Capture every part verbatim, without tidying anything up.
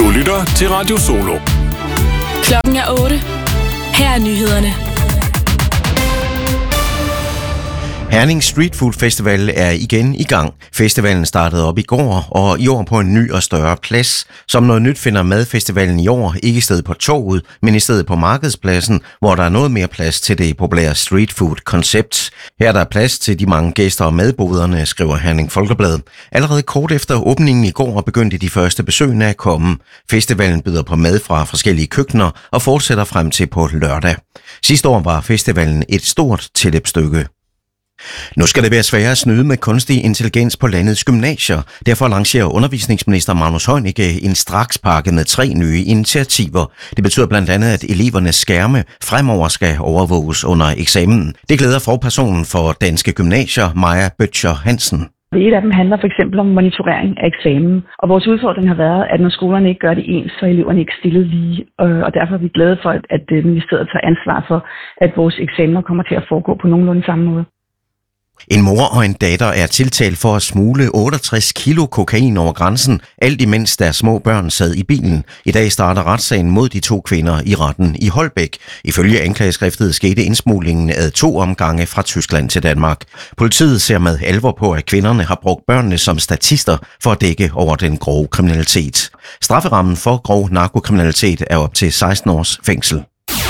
Du lytter til Radio Solo. Klokken er otte. Her er nyhederne. Herning Street Food Festival er igen i gang. Festivalen startede op i går, og i år på en ny og større plads. Som noget nyt finder madfestivalen i år ikke i stedet på torvet, men i stedet på markedspladsen, hvor der er noget mere plads til det populære street food-koncept. Her er der plads til de mange gæster og madboderne, skriver Herning Folkeblad. Allerede kort efter åbningen i går begyndte de første besøgende at komme. Festivalen byder på mad fra forskellige køkkener og fortsætter frem til på lørdag. Sidste år var festivalen et stort tilløbsstykke. Nu skal det være sværere at snyde med kunstig intelligens på landets gymnasier. Derfor lancerer undervisningsminister Magnus Heunicke en strakspakke med tre nye initiativer. Det betyder blandt andet, at elevernes skærme fremover skal overvåges under eksamen. Det glæder forpersonen for Danske Gymnasier, Maja Bøtcher Hansen. Et af dem handler for eksempel om monitorering af eksamen, og vores udfordring har været, at når skolerne ikke gør det ens, så er eleverne ikke stillet lige, og derfor er vi glade for, at ministeriet tager ansvar for, at vores eksamener kommer til at foregå på nogenlunde samme måde. En mor og en datter er tiltalt for at smugle otteogtres kilo kokain over grænsen, alt imens deres små børn sad i bilen. I dag starter retssagen mod de to kvinder i retten i Holbæk. Ifølge anklageskriftet skete indsmuglingen ad to omgange fra Tyskland til Danmark. Politiet ser med alvor på, at kvinderne har brugt børnene som statister for at dække over den grove kriminalitet. Strafferammen for grov narkokriminalitet er op til seksten års fængsel.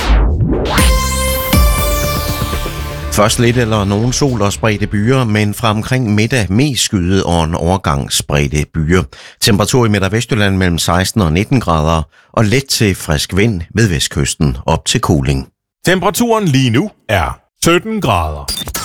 Først lidt eller nogen sol og spredte byer, men fra omkring middag mest skyde og en overgang spredte byer. Temperatur i Midt- og Vestjylland mellem seksten og nitten grader, og let til frisk vind ved vestkysten op til Koling. Temperaturen lige nu er sytten grader.